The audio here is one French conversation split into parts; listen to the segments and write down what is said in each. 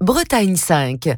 Bretagne 5.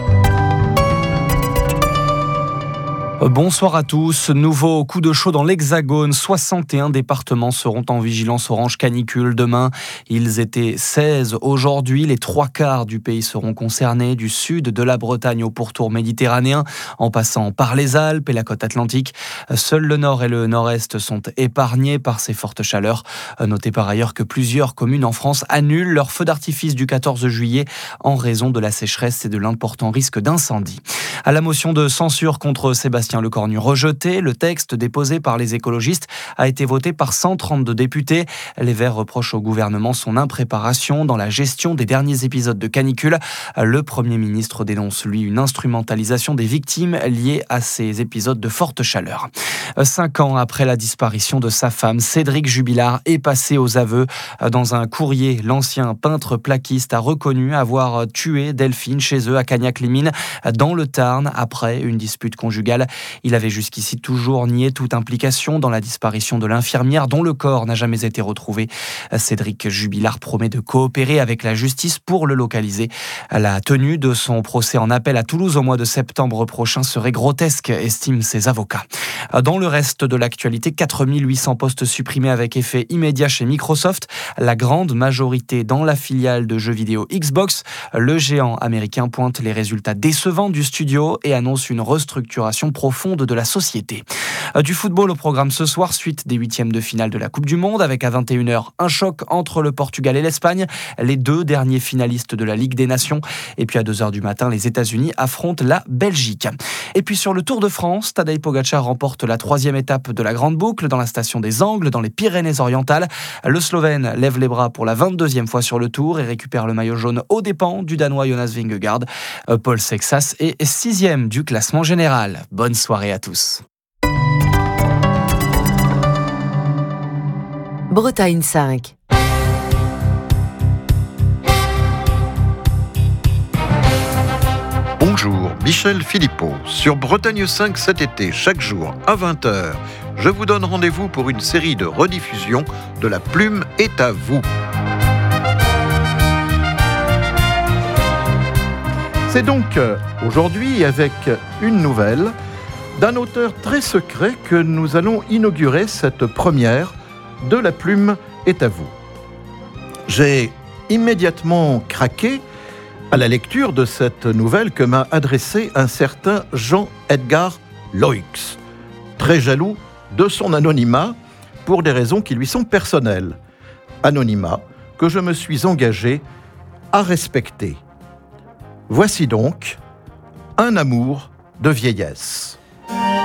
Bonsoir à tous. Nouveau coup de chaud dans l'Hexagone. 61 départements seront en vigilance orange canicule demain. Ils étaient 16 aujourd'hui. Les 3/4 du pays seront concernés, du sud de la Bretagne au pourtour méditerranéen, en passant par les Alpes et la côte atlantique. Seuls le nord et le nord-est sont épargnés par ces fortes chaleurs. Notez par ailleurs que plusieurs communes en France annulent leur feu d'artifice du 14 juillet en raison de la sécheresse et de l'important risque d'incendie. À la motion de censure contre Sébastien Lecornu rejeté, le texte déposé par les écologistes a été voté par 132 députés. Les Verts reprochent au gouvernement son impréparation dans la gestion des derniers épisodes de canicule. Le Premier ministre dénonce, lui, une instrumentalisation des victimes liées à ces épisodes de forte chaleur. 5 ans après la disparition de sa femme, Cédric Jubilard est passé aux aveux. Dans un courrier, l'ancien peintre plaquiste a reconnu avoir tué Delphine chez eux à Cagnac-les-Mines, dans le Tarn, après une dispute conjugale. Il avait jusqu'ici toujours nié toute implication dans la disparition de l'infirmière dont le corps n'a jamais été retrouvé. Cédric Jubilard promet de coopérer avec la justice pour le localiser. La tenue de son procès en appel à Toulouse au mois de septembre prochain serait grotesque, estiment ses avocats. Dans le reste de l'actualité, 4800 postes supprimés avec effet immédiat chez Microsoft, la grande majorité dans la filiale de jeux vidéo Xbox. Le géant américain pointe les résultats décevants du studio et annonce une restructuration profonde de la société. Du football au programme ce soir, suite des 8e de finale de la Coupe du Monde, avec à 21h un choc entre le Portugal et l'Espagne, les 2 derniers finalistes de la Ligue des Nations. Et puis à 2h du matin, les États-Unis affrontent la Belgique. Et puis sur le Tour de France, Tadej Pogačar remporte la 3e étape de la Grande Boucle dans la station des Angles, dans les Pyrénées-Orientales. Le Slovène lève les bras pour la 22e fois sur le Tour et récupère le maillot jaune aux dépens du Danois Jonas Vingegaard. Paul Sexas est 6e du classement général. Bonne soirée à tous. Bretagne 5. Bonjour, Michel Philippot. Sur Bretagne 5 cet été, chaque jour à 20h, je vous donne rendez-vous pour une série de rediffusions de La Plume est à vous. C'est donc aujourd'hui avec une nouvelle d'un auteur très secret que nous allons inaugurer cette première de La Plume est à vous. J'ai immédiatement craqué à la lecture de cette nouvelle que m'a adressée un certain Jean-Edgar Loix, très jaloux de son anonymat pour des raisons qui lui sont personnelles. Anonymat que je me suis engagé à respecter. Voici donc Un amour de vieillesse.